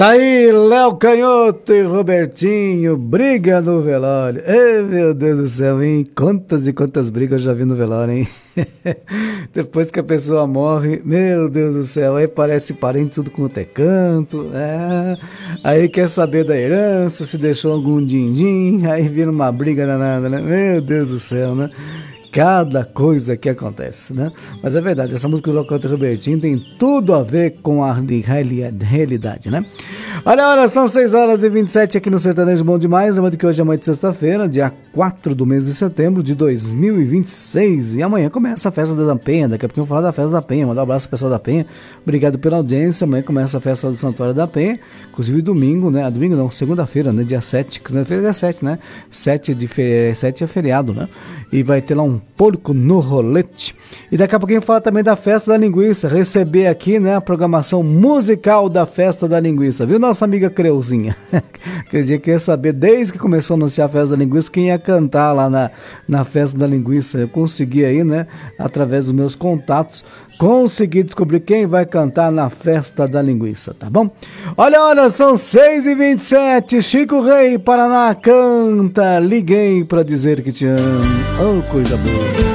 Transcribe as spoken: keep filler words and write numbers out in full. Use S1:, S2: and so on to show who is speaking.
S1: Tá aí, Léo Canhoto e Robertinho, briga no velório. Ei, meu Deus do céu, hein? Quantas e quantas brigas eu já vi no velório, hein? Depois que a pessoa morre, meu Deus do céu, aí parece parente tudo quanto é canto, é. Aí quer saber da herança, se deixou algum din-din, aí vira uma briga danada, né? Meu Deus do céu, né? Cada coisa que acontece, né? Mas é verdade, essa música do Léo Canhoto e Robertinho tem tudo a ver com a realidade, né? Olha, olha, são seis horas e vinte e sete aqui no Sertanejo Bom Demais. Lembrando que hoje é amanhã de sexta-feira, dia quatro do mês de setembro de dois mil e vinte e seis. E amanhã começa a festa da Penha. Daqui a pouco eu vou falar da festa da Penha. Mandar um abraço pro pessoal da Penha. Obrigado pela audiência. Amanhã começa a festa do Santuário da Penha. Inclusive domingo, né? Domingo não, segunda-feira, né? Dia sete. Segunda-feira é dia sete, né? sete de fe... sete é feriado, né? E vai ter lá um porco no rolete. E daqui a pouquinho fala também da festa da linguiça. Receber aqui, né, a programação musical da festa da linguiça, viu, nossa amiga Creuzinha? Quer dizer, quer saber desde que começou a anunciar a festa da linguiça quem ia cantar lá na, na festa da linguiça. Eu consegui aí, né, através dos meus contatos, consegui descobrir quem vai cantar na festa da linguiça, tá bom? Olha, olha, são seis e vinte e sete. Chico Rei, Paraná, canta Liguei pra Dizer Que Te Amo. Oh, coisa boa.